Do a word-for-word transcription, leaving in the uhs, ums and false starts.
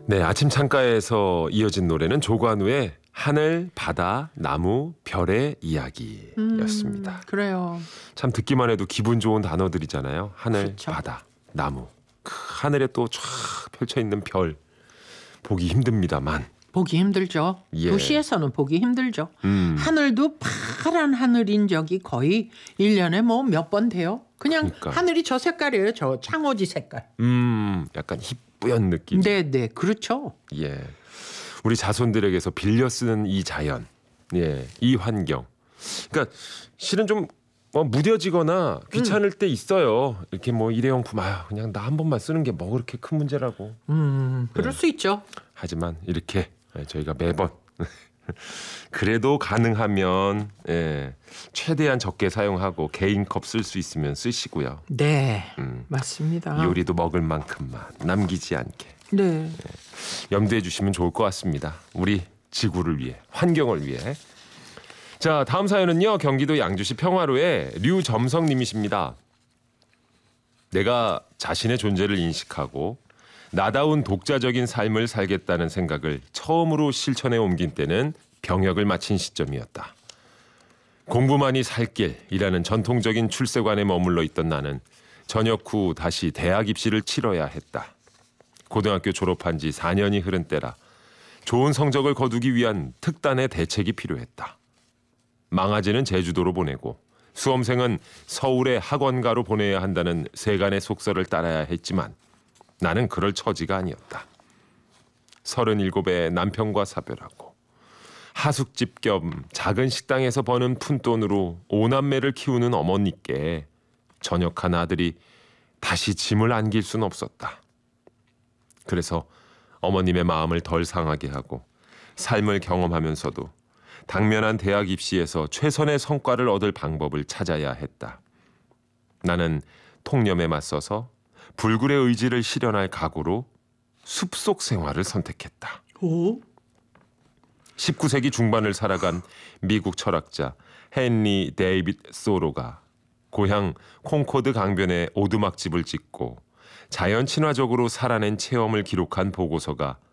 네, 아침 창가에서 이어진 노래는 조관우의 하늘, 바다, 나무, 별의 이야기였습니다. 음, 그래요. 참 듣기만 해도 기분 좋은 단어들이잖아요. 하늘, 그렇죠. 바다, 나무. 그 하늘에 또 쫙 펼쳐있는 별. 보기 힘듭니다만. 보기 힘들죠. 예. 도시에서는 보기 힘들죠. 음. 하늘도 파란 하늘인 적이 거의 일 년에 뭐 몇 번 돼요. 그냥 그러니까. 하늘이 저 색깔이에요. 저 창호지 색깔. 음, 약간 희뿌연 느낌. 네, 네. 그렇죠. 예. 우리 자손들에게서 빌려 쓰는 이 자연. 예. 이 환경. 그러니까 실은 좀 뭐 무뎌지거나 귀찮을 때 있어요. 이렇게 뭐 일회용품 아 그냥 나 한 번만 쓰는 게 뭐 그렇게 큰 문제라고. 음, 그럴 네. 수 있죠. 하지만 이렇게 저희가 매번 그래도 가능하면 예, 최대한 적게 사용하고 개인 컵 쓸 수 있으면 쓰시고요. 네, 음, 맞습니다. 요리도 먹을 만큼만 남기지 않게 네. 염두해 주시면 좋을 것 같습니다. 우리 지구를 위해, 환경을 위해. 자, 다음 사연은요. 경기도 양주시 평화로의 류점성 님이십니다. 내가 자신의 존재를 인식하고 나다운 독자적인 삶을 살겠다는 생각을 처음으로 실천에 옮긴 때는 병역을 마친 시점이었다. 공부만이 살 길이라는 전통적인 출세관에 머물러 있던 나는 전역 후 다시 대학 입시를 치러야 했다. 고등학교 졸업한 지 사 년이 흐른 때라 좋은 성적을 거두기 위한 특단의 대책이 필요했다. 망아지는 제주도로 보내고 수험생은 서울의 학원가로 보내야 한다는 세간의 속설을 따라야 했지만 나는 그럴 처지가 아니었다. 서른일곱에 남편과 사별하고 하숙집 겸 작은 식당에서 버는 푼돈으로 오남매를 키우는 어머니께 전역한 아들이 다시 짐을 안길 순 없었다. 그래서 어머님의 마음을 덜 상하게 하고 삶을 경험하면서도 당면한 대학 입시에서 최선의 성과를 얻을 방법을 찾아야 했다. 나는 통념에 맞서서 불굴의 의지를 실현할 각오로 숲속 생활을 선택했다. 오? 십구 세기 중반을 살아간 미국 철학자 헨리 데이빗 소로가 고향 콩코드 강변에 오두막집을 짓고 자연 친화적으로 살아낸 체험을 기록한 보고서가